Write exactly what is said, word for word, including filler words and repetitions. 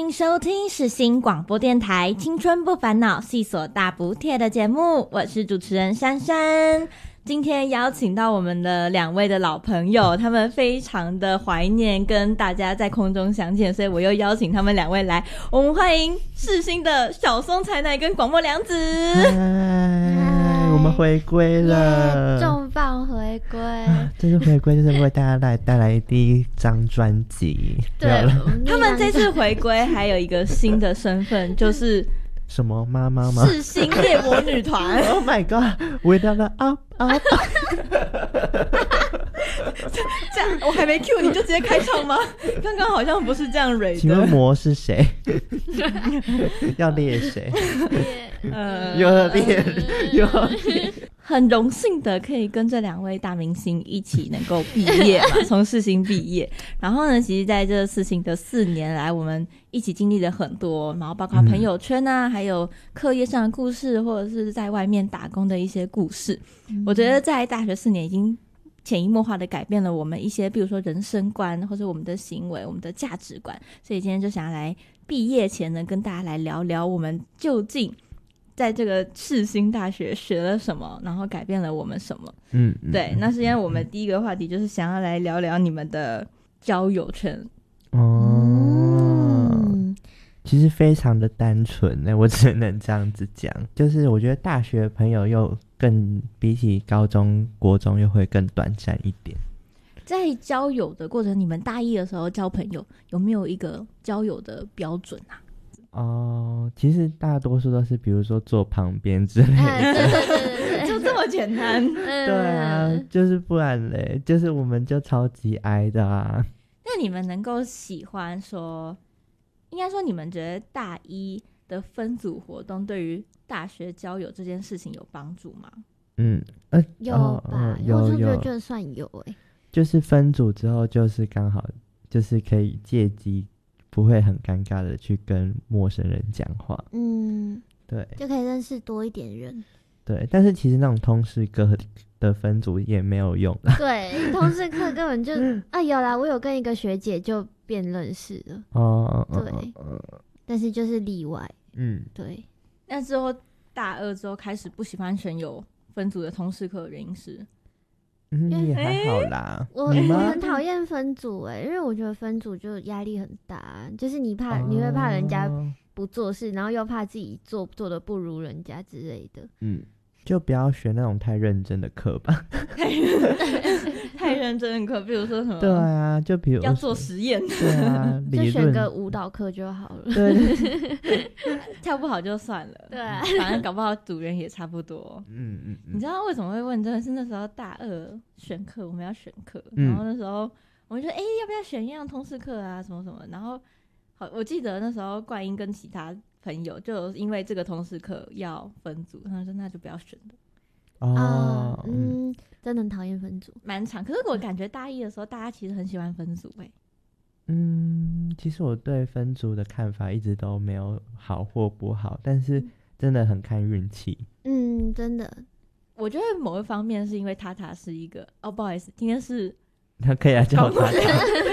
迎收听世新广播电台青春不烦恼细所大补帖的节目，我是主持人珊珊。今天邀请到我们的两位的老朋友，他们非常的怀念跟大家在空中相见，所以我又邀请他们两位来，我们欢迎世新的小松彩乃跟广末凉子。 嗨，我们回归了， 重磅回归、 啊、这次回归就是为大家来带来第一张专辑。 对， 他们这次回归还有一个新的身份，就是什么妈妈吗？ 世新猎魔女团。 Oh my god， without the up up 这样我还没 cue 你就直接开唱吗？刚刚好像不是这样蕊的。 请问魔是谁？要猎谁？ 呃， 有猎有猎。 很荣幸的可以跟这两位大明星一起能够毕业嘛，从世新毕业。然后呢，其实在这世新的四年来，我们一起经历了很多，然后包括朋友圈啊、嗯、还有课业上的故事，或者是在外面打工的一些故事、嗯、我觉得在大学四年已经潜移默化的改变了我们一些比如说人生观或者我们的行为我们的价值观，所以今天就想要来毕业前呢跟大家来聊聊我们究竟在这个世新大学学了什么，然后改变了我们什么。嗯，对，那是因为我们第一个话题就是想要来聊聊你们的交友圈。 哦、嗯，其实非常的单纯呢，我只能这样子讲。就是我觉得大学朋友又更比起高中国中又会更短暂一点。 在交友的过程，你们大一的时候交朋友有没有一个交友的标准啊？ 哦，其实大多数都是比如说坐旁边之类的、 哎、对对对对就这么简单。 对啊，就是不然嘞，就是我们就超级矮的啊。 那你们能够喜欢说，应该说你们觉得大一的分组活动对于大学交友这件事情有帮助吗？ 嗯，呃， 有吧、哦呃、有我就觉得就算有欸， 就是分组之后就是刚好就是可以借机不会很尴尬的去跟陌生人讲话。嗯，对， 就可以认识多一点人。 对，但是其实那种通识课的分组也没有用啦。 对，通识课根本就啊有啦，我有跟一个学姐就变认识了。哦，对、哦哦，但是就是例外。嗯，对。 那之后大二之后开始不喜欢选有分组的通识课的原因是？ 嗯，也还好啦。 我我很讨厌分组哎、欸，因为我觉得分组就压力很大，就是你怕、哦、你会怕人家不做事，然后又怕自己做做的不如人家之类的。嗯， 就不要选那种太认真的课吧。 太认真的课，比如说什么？ 对啊，就比如要做实验。 对啊， 就选个舞蹈课就好了。 对对对，跳不好就算了。 对、啊， 反正搞不好组员也差不多。嗯嗯嗯。你知道为什么会问？真的是那时候大二选课，我们要选课、嗯，然后那时候我们就说，哎、欸，要不要选一样通识课啊，什么什么？然后好，我记得那时候冠英跟其他朋友就因为这个通识课要分组，他们说那就不要选了。 哦，嗯，真的很讨厌分组， 蛮长。可是我感觉大一的时候，大家其实很喜欢分组诶、欸。 嗯，其实我对分组的看法一直都没有好或不好，但是真的很看运气。 嗯，真的， 我觉得某一方面是因为塔塔是一个哦，不好意思，今天是他可以来叫塔塔，